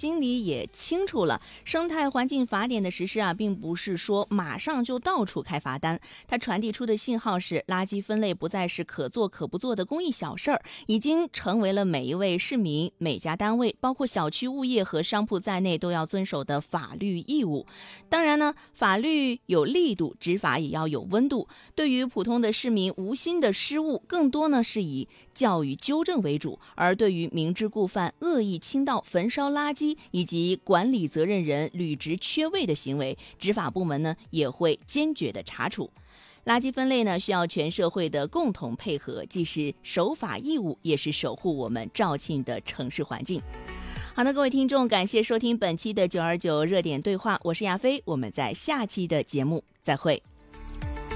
心里也清楚了，生态环境法典的实施啊，并不是说马上就到处开罚单，它传递出的信号是，垃圾分类不再是可做可不做的公益小事儿，已经成为了每一位市民、每家单位，包括小区物业和商铺在内都要遵守的法律义务。当然呢，法律有力度，执法也要有温度。对于普通的市民无心的失误，更多呢是以教育纠正为主，而对于明知故犯、恶意倾倒、焚烧垃圾以及管理责任人履职缺位的行为，执法部门呢也会坚决的查处。垃圾分类呢，需要全社会的共同配合，既是守法义务，也是守护我们肇庆的城市环境。好的，各位听众，感谢收听本期的929热点对话，我是亚飞，我们在下期的节目再会。